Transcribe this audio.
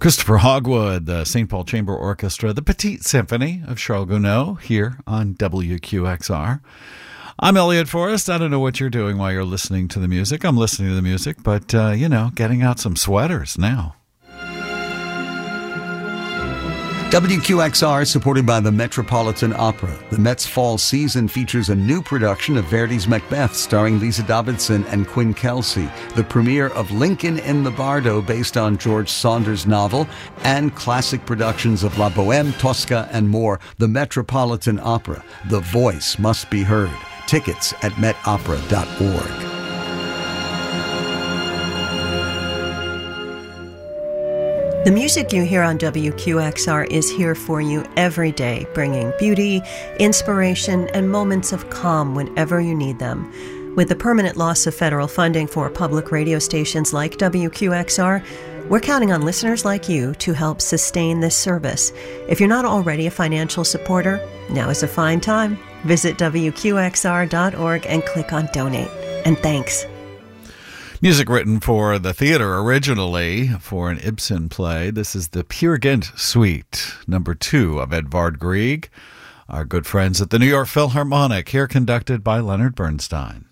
Christopher Hogwood, the St. Paul Chamber Orchestra, the Petite Symphony of Charles Gounod here on WQXR. I'm Elliot Forrest. I don't know what you're doing while you're listening to the music. I'm listening to the music, but, getting out some sweaters now. WQXR is supported by the Metropolitan Opera. The Met's fall season features a new production of Verdi's Macbeth starring Lisa Davidson and Quinn Kelsey, the premiere of Lincoln in the Bardo based on George Saunders' novel, and classic productions of La Bohème, Tosca, and more. The Metropolitan Opera. The voice must be heard. Tickets at metopera.org. The music you hear on WQXR is here for you every day, bringing beauty, inspiration, and moments of calm whenever you need them. With the permanent loss of federal funding for public radio stations like WQXR, we're counting on listeners like you to help sustain this service. If you're not already a financial supporter, now is a fine time. Visit WQXR.org and click on Donate. And thanks. Music written for the theater originally for an Ibsen play. This is the Peer Gynt Suite, number 2 of Edvard Grieg, our good friends at the New York Philharmonic, here conducted by Leonard Bernstein.